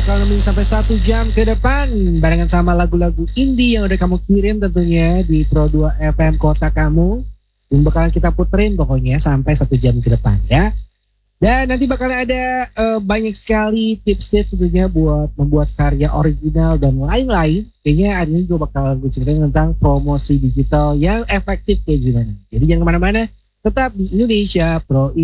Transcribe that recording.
bakal nemenin sampai 1 jam ke depan barengan sama lagu-lagu indie yang udah kamu kirim tentunya di Pro 2 FM kota kamu. Dan bakalan kita puterin pokoknya sampai 1 jam ke depan ya. Dan nanti bakal ada banyak sekali tips-tips tentunya buat membuat karya original dan lain-lain. Kayaknya hari ini gue bakal ceritain tentang promosi digital yang efektif kayak gimana. Jadi jangan kemana-mana, tetap di Indonesia Pro